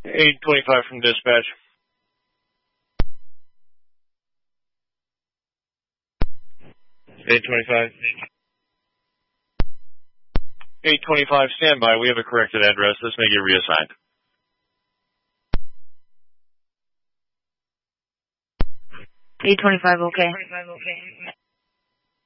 825 from dispatch. 825. 825, standby. We have a corrected address. This may get reassigned. 825, okay.